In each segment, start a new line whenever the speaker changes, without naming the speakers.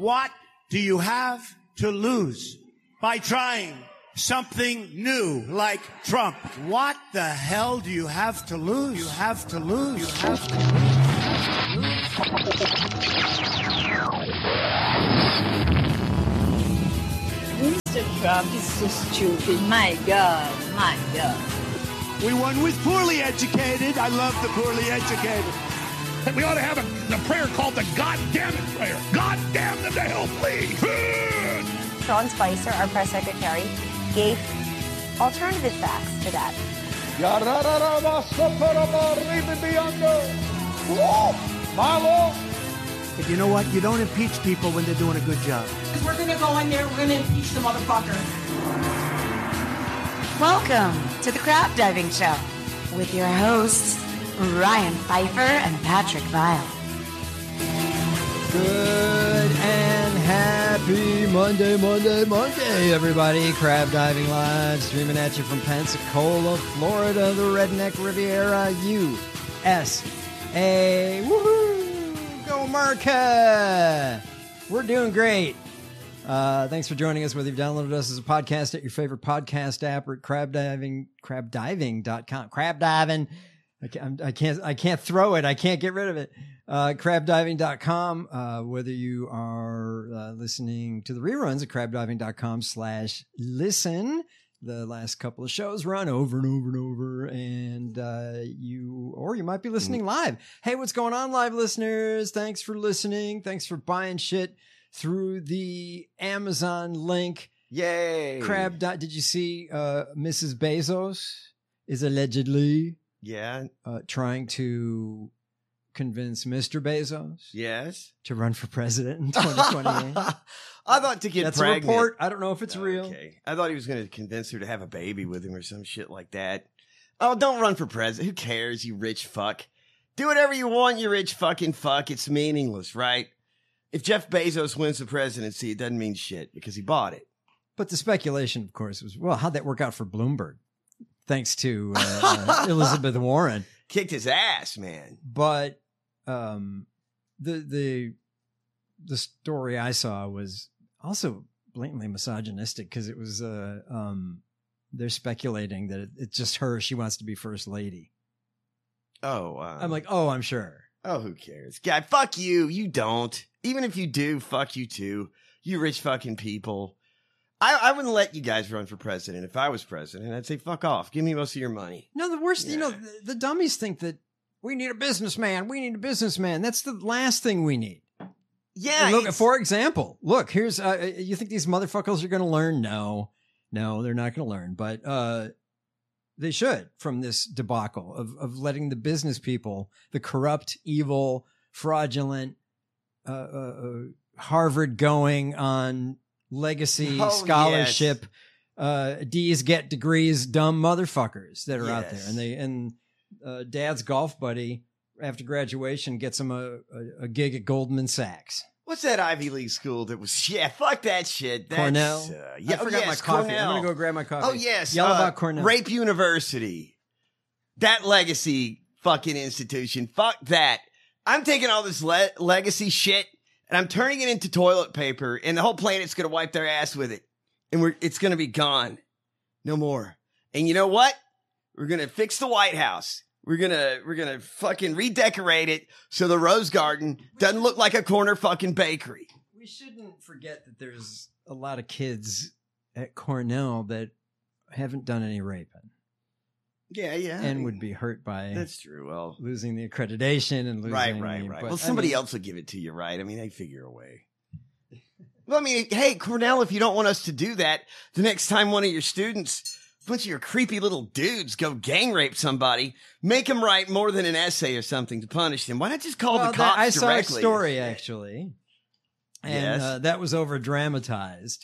What do you have to lose by trying something new like Trump? What the hell do you have to lose? You have to lose. You have to lose.
Mr. Trump is so stupid. My God, my God.
We won with poorly educated. I love the poorly educated.
We ought to have a prayer called the God damn it prayer. God damn them to hell, please.
Sean Spicer, our press secretary, gave alternative facts to that.
But you know what? You don't impeach people when they're doing a good job.
We're going to go in there, we're going to impeach the motherfucker.
Welcome to the Crap Diving Show with your hosts, Ryan Pfeiffer and Patrick Vile.
Good and happy Monday, everybody. Crab Diving Live, streaming at you from Pensacola, Florida, the Redneck Riviera, USA. Woohoo! Go America! We're doing great. Thanks for joining us, whether you've downloaded us as a podcast at your favorite podcast app or at crabdiving.com. Crab diving. I can't throw it. I can't get rid of it. Crabdiving.com. Whether you are listening to the reruns at crabdiving.com/listen. The last couple of shows run over and over and over, and you might be listening live. Hey, what's going on, live listeners? Thanks for listening. Thanks for buying shit through the Amazon link.
Yay!
Did you see Mrs. Bezos is allegedly trying to convince Mr. Bezos to run for president in 2028?
I thought to get
That's
pregnant.
A report. I don't know if it's real.
Okay. I thought he was going to convince her to have a baby with him or some shit like that. Oh, don't run for president. Who cares, you rich fuck? Do whatever you want, you rich fucking fuck. It's meaningless, right? If Jeff Bezos wins the presidency, it doesn't mean shit because he bought it.
But the speculation, of course, was, well, how'd that work out for Bloomberg? Thanks to Elizabeth Warren.
Kicked his ass, man.
But the story I saw was also blatantly misogynistic because it was they're speculating that it's just her. She wants to be first lady.
Oh,
I'm like, oh, I'm sure.
Oh, who cares? Guy, fuck you. You don't. Even if you do, fuck you too. You rich fucking people. I wouldn't let you guys run for president. If I was president, I'd say, fuck off. Give me most of your money.
No, the worst, the dummies think that we need a businessman. We need a businessman. That's the last thing we need.
Yeah.
Look, for example, here's, you think these motherfuckers are going to learn? No, they're not going to learn, but, they should from this debacle of letting the business people, the corrupt, evil, fraudulent, Harvard going on legacy scholarship, D's get degrees, dumb motherfuckers that are out there. And Dad's golf buddy after graduation gets him a gig at Goldman Sachs.
What's that Ivy League school that was, fuck that shit. That's,
Cornell? I forgot my coffee.
Cornell.
I'm going to go grab my coffee.
Oh, yes.
Yell about Cornell.
Rape University. That legacy fucking institution. Fuck that. I'm taking all this legacy shit and I'm turning it into toilet paper and the whole planet's going to wipe their ass with it. And it's going to be gone. No more. And you know what? We're going to fix the White House. We're gonna fucking redecorate it so the Rose Garden doesn't look like a corner fucking bakery.
We shouldn't forget that there's a lot of kids at Cornell that haven't done any raping.
Yeah.
And would be hurt by
that's true. Well,
losing the accreditation and losing
right.
But,
well, somebody else will give it to you, right? I mean, they figure a way. Well, I mean, hey, Cornell, if you don't want us to do that, the next time one of your students, a bunch of your creepy little dudes go gang rape somebody, make them write more than an essay or something to punish them. Why not just call the cops directly?
I saw a story, actually. And that was over dramatized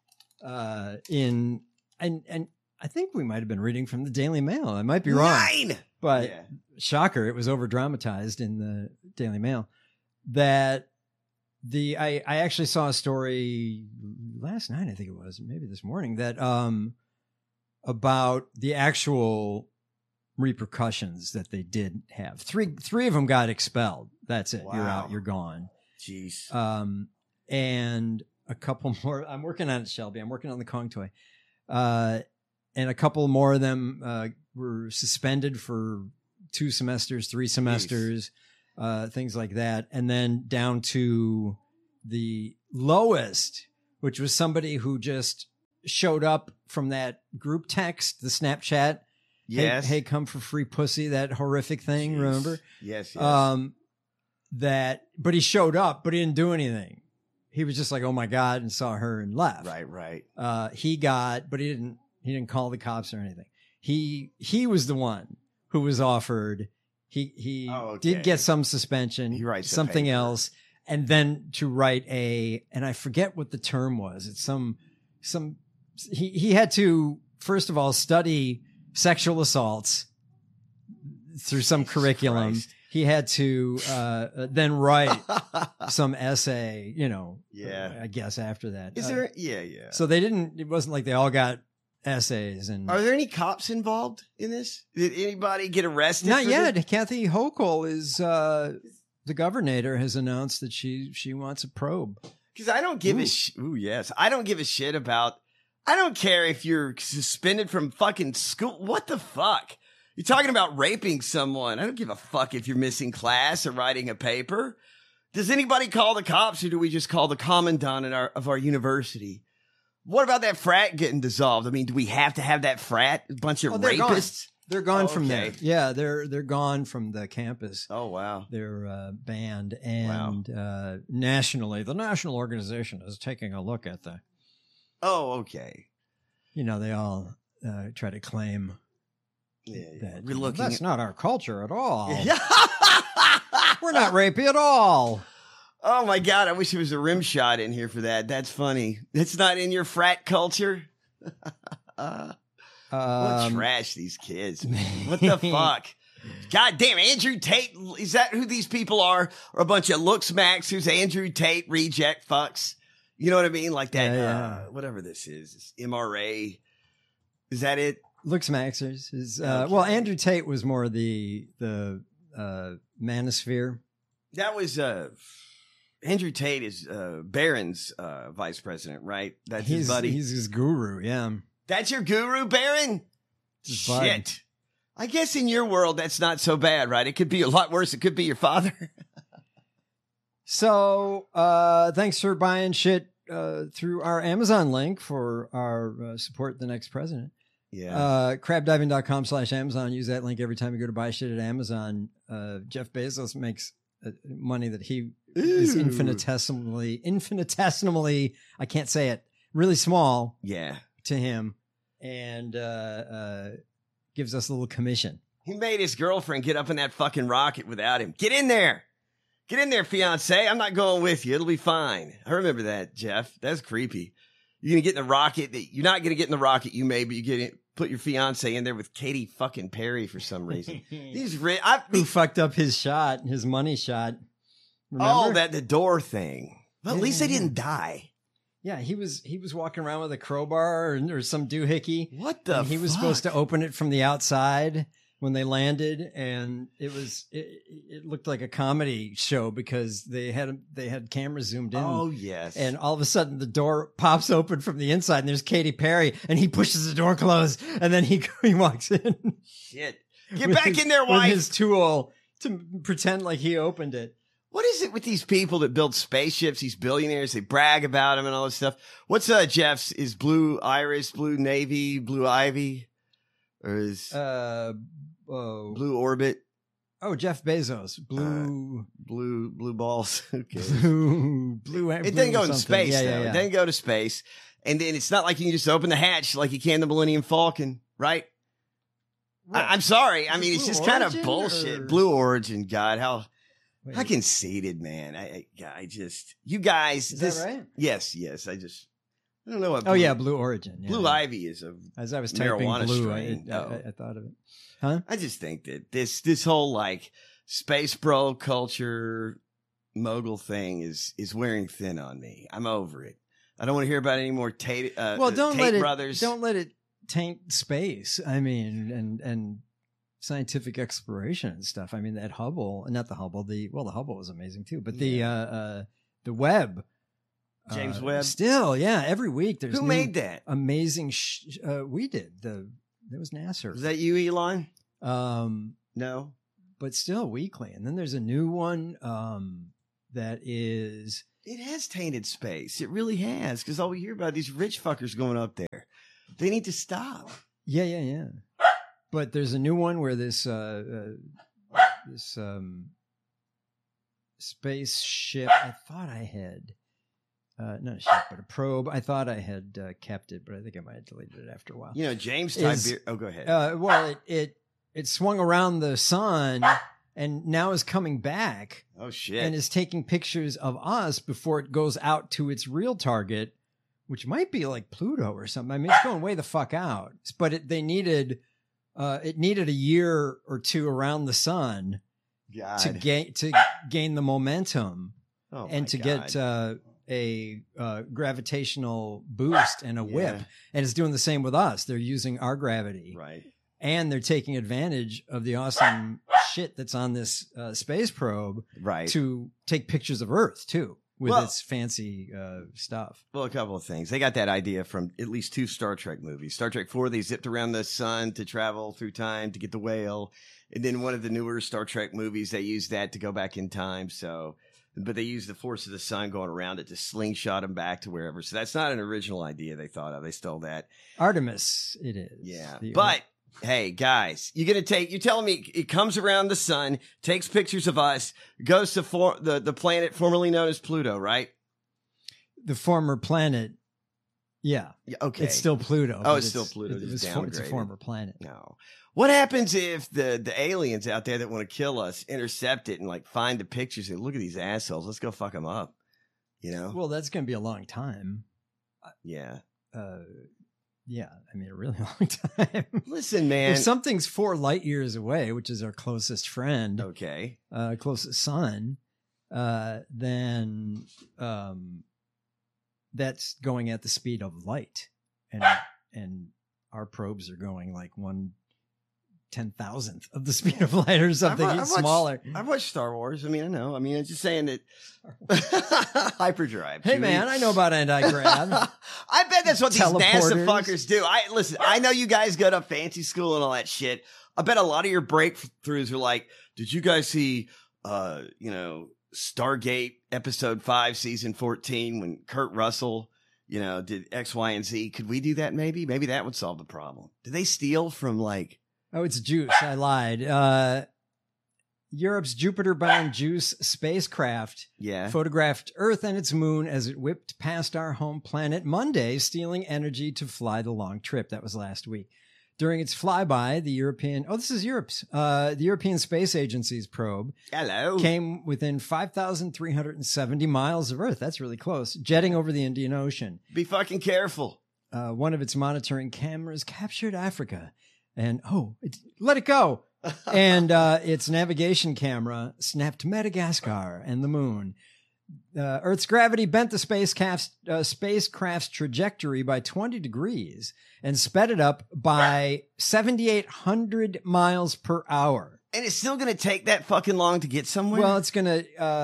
and I think we might have been reading from the Daily Mail. I might be wrong. But shocker, it was over dramatized in the Daily Mail. That I actually saw a story last night, I think it was, maybe this morning, that about the actual repercussions that they did have. Three of them got expelled. That's it. Wow. You're out. You're gone.
Jeez.
and a couple more. I'm working on it, Shelby. I'm working on the Kong toy. And a couple more of them were suspended for 2 semesters, 3 semesters, things like that. And then down to the lowest, which was somebody who just showed up from that group text, the Snapchat.
Yes.
Hey, come for free pussy, that horrific thing,
Jeez.
remember?
Yes, yes.
But he showed up, but he didn't do anything. He was just like, oh my God, and saw her and left.
Right.
But he didn't call the cops or anything. He was the one who was offered. He did get some suspension,
He writes a
something
paper.
else, and then to write and I forget what the term was. It's he had to, first of all, study sexual assaults through some curriculum.
Christ.
He had to then write some essay, I guess after that.
Is there? Yeah.
So it wasn't like they all got essays and.
Are there any cops involved in this? Did anybody get arrested?
Not
for
yet.
this?
Kathy Hochul is, the governor has announced that she wants a probe.
Because I don't give a shit. Ooh, yes. I don't give a shit about. I don't care if you're suspended from fucking school. What the fuck? You're talking about raping someone. I don't give a fuck if you're missing class or writing a paper. Does anybody call the cops, or do we just call the commandant of our university? What about that frat getting dissolved? I mean, do we have to have that frat? A bunch of rapists?
They're gone from
okay.
there. Yeah, they're gone from the campus.
Oh, wow.
They're banned. And nationally, the national organization is taking a look at the.
Oh, okay.
They all try to claim that
We're looking
that's
at-
not our culture at all. We're not rapey at all.
Oh my God, I wish there was a rim shot in here for that. That's funny. It's not in your frat culture. What trash, these kids. Man. What the fuck? God damn, Andrew Tate. Is that who these people are? Or a bunch of looks max who's Andrew Tate reject fucks? You know what I mean? Like that, whatever this is. This MRA. Is that it?
Looks Maxers is
Okay.
well. Andrew Tate was more the manosphere.
That was Andrew Tate is Barron's vice president, right? That's his buddy.
He's his guru. Yeah,
That's your guru, Barron?
His bud.
Shit. I guess in your world that's not so bad, right? It could be a lot worse. It could be your father.
So thanks for buying shit through our Amazon link for our support the next president.
Yeah.
Crabdiving.com/Amazon. Use that link every time you go to buy shit at Amazon. Jeff Bezos makes money that he is infinitesimally, I can't say it, really small to him, and gives us a little commission.
He made his girlfriend get up in that fucking rocket without him. Get in there. Get in there, fiance. I'm not going with you. It'll be fine. I remember that, Jeff. That's creepy. You're going to get in the rocket. You're not going to get in the rocket, you may, but you put your fiance in there with Katy fucking Perry for some reason.
Who fucked up his shot, his money shot. Remember?
Oh, the door thing. Well, at least they didn't die.
Yeah, he was walking around with a crowbar or some doohickey.
What the
He was supposed to open it from the outside when they landed, and it looked like a comedy show because they had cameras zoomed in.
Oh, yes.
And all of a sudden the door pops open from the inside and there's Katy Perry and he pushes the door closed and then he walks in.
Shit. Get back in there, wife.
With his tool to pretend like he opened it.
What is it with these people that build spaceships, these billionaires? They brag about them and all this stuff. What's Jeff's? Is Blue Iris, Blue Navy, Blue Ivy? Or is Blue Orbit?
Oh, Jeff Bezos.
Blue balls. Okay.
Blue.
It didn't go to space, though.
Yeah.
It didn't go to space. And then it's not like you can just open the hatch like you can the Millennium Falcon, right? I'm sorry. I mean, it's just kind of bullshit.
Or?
Blue Origin, God, how conceited, man. I just, you guys.
Is that right?
Yes. I don't know what.
Blue Origin. Yeah.
Blue Ivy is
as I was typing
marijuana
blue,
strain.
I thought of it. Huh?
I just think that this whole like space bro culture mogul thing is wearing thin on me. I'm over it. I don't want to hear about any more Tate. Tate brothers.
Don't let it taint space. I mean, and scientific exploration and stuff. I mean, the Hubble was amazing too, but the Webb
James Webb.
Still, yeah. Every week there's
Who made that?
Amazing. We did. That was NASA.
Was that you, Elon?
No, but still weekly. And then there's a new one that is.
It has tainted space. It really has, because all we hear about these rich fuckers going up there. They need to stop.
Yeah. But there's a new one where this spaceship. I thought I had. Not a ship, but a probe. I thought I had kept it, but I think I might have deleted it after a while.
You know, James Tiberius. Oh, go ahead.
Well, it swung around the sun and now is coming back.
Oh shit!
And is taking pictures of us before it goes out to its real target, which might be like Pluto or something. I mean, it's going way the fuck out. But it needed a year or two around the sun to gain the momentum and to get a gravitational boost and a whip. And it's doing the same with us. They're using our gravity.
Right.
And they're taking advantage of the awesome shit that's on this space probe to take pictures of Earth, too, with its fancy stuff.
Well, a couple of things. They got that idea from at least 2 Star Trek movies. Star Trek 4, they zipped around the sun to travel through time to get the whale. And then one of the newer Star Trek movies, they used that to go back in time. But they used the force of the sun going around it to slingshot them back to wherever. So that's not an original idea they thought of. They stole that.
Artemis, it is.
Yeah. But hey, guys, you're telling me it comes around the sun, takes pictures of us, goes to the planet formerly known as Pluto, right?
The former planet. Yeah.
Okay.
It's still Pluto.
Oh, it's still Pluto.
It's a former planet.
No. What happens if the aliens out there that want to kill us intercept it and like find the pictures and look at these assholes? Let's go fuck them up. You know?
Well, that's going to be a long time.
Yeah.
Yeah, I mean, a really long time.
Listen, man.
If something's 4 light years away, which is our closest friend, closest sun, then that's going at the speed of light, and our probes are going like 1/10,000th of the speed of light or something smaller.
I've watched Star Wars. I mean, I know. I mean, I'm just saying that hyperdrive.
Hey, man, I know about anti-grav.
I bet that's what these NASA fuckers do. Listen, I know you guys go to fancy school and all that shit. I bet a lot of your breakthroughs are like, did you guys see, Stargate episode 5, season 14, when Kurt Russell, did X, Y, and Z? Could we do that maybe? Maybe that would solve the problem. Did they steal from like...
Oh, it's JUICE. I lied. Europe's Jupiter-bound JUICE spacecraft photographed Earth and its moon as it whipped past our home planet Monday, stealing energy to fly the long trip. That was last week. During its flyby, the European Space Agency's probe came within 5,370 miles of Earth. That's really close. Jetting over the Indian Ocean.
Be fucking careful.
One of its monitoring cameras captured Africa. And, let it go. And its navigation camera snapped Madagascar and the moon. Earth's gravity bent the spacecraft's trajectory by 20 degrees and sped it up by 7,800 miles per hour.
And it's still going to take that fucking long to get somewhere?
Well, it's going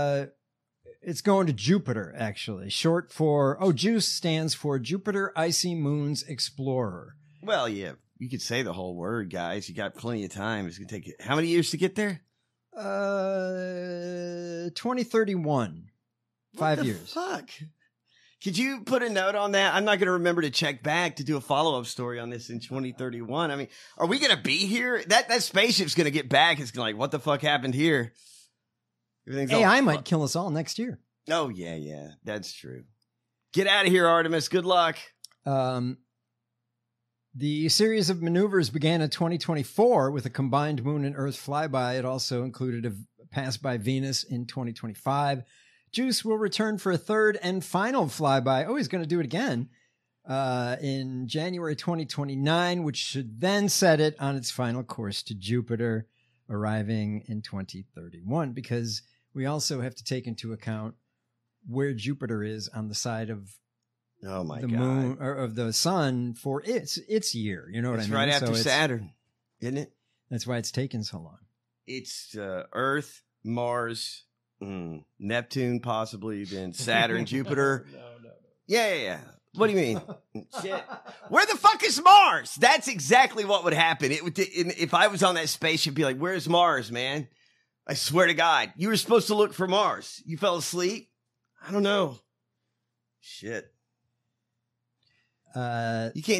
to Jupiter, actually. Short for, JUICE stands for Jupiter Icy Moons Explorer.
Well, yeah. You could say the whole word, guys. You got plenty of time. It's going to take how many years to get there?
2031. 5 years.
Fuck. Could you put a note on that? I'm not going to remember to check back to do a follow-up story on this in 2031. I mean, are we going to be here? That spaceship's going to get back. It's going to like, what the fuck happened here?
AI might kill us all next year.
Oh, yeah. That's true. Get out of here, Artemis. Good luck.
The series of maneuvers began in 2024 with a combined Moon and Earth flyby. It also included a pass by Venus in 2025. JUICE will return for a third and final flyby. Oh, he's going to do it again in January 2029, which should then set it on its final course to Jupiter, arriving in 2031, because we also have to take into account where Jupiter is on the side of the moon or of the sun for its year. You know what I mean?
It's right after Saturn, isn't it?
That's why it's taken so long.
It's Earth, Mars, Neptune, possibly, then Saturn, Jupiter. Yeah. What do you mean? Shit. Where the fuck is Mars? That's exactly what would happen. It would, if I was on that spaceship, be like, where's Mars, man? I swear to God, you were supposed to look for Mars. You fell asleep? I don't know. Shit. You can't